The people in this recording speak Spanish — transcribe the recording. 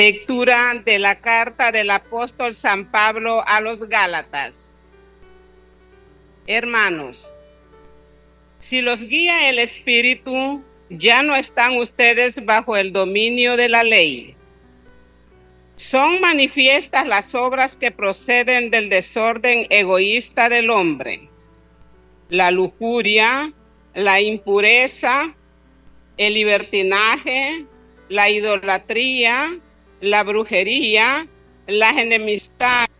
Lectura de la carta del apóstol San Pablo a los Gálatas. Hermanos, si los guía el Espíritu, ya no están ustedes bajo el dominio de la ley. Son manifiestas las obras que proceden del desorden egoísta del hombre: la lujuria, la impureza, el libertinaje, la idolatría, la brujería, las enemistades,